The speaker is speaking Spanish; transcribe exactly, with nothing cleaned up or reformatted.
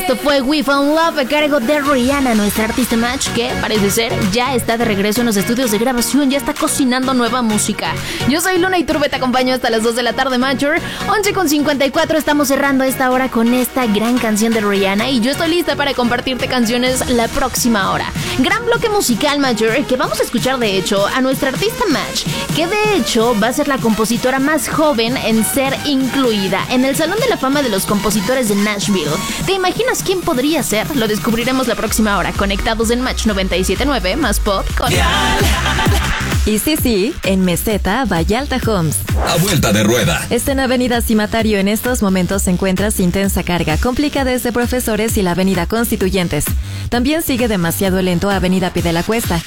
Esto fue We Found Love a cargo de Rihanna, nuestra artista match, que parece ser ya está de regreso en los estudios de grabación, ya está cocinando nueva música. Yo soy Luna y Turbe, te acompaño hasta las dos de la tarde, Matcher. once con cincuenta y cuatro, estamos cerrando esta hora con esta gran canción de Rihanna y yo estoy lista para compartirte canciones la próxima hora. Gran bloque musical, Matcher, que vamos a escuchar de hecho a nuestra artista match, que de hecho va a ser la compositora más joven en ser incluida en el Salón de la Fama de los Compositores de Nashville. ¿Te imaginas quién podría ser? Lo descubriremos la próxima hora, conectados en Match noventa y siete punto nueve, más pop con... Y sí, sí, en Meseta, Vallalta Homes. A vuelta de rueda. Está en Avenida Cimatario. En estos momentos se encuentra intensa carga, complica desde Profesores y la Avenida Constituyentes. También sigue demasiado lento Avenida Pie de la Cuesta.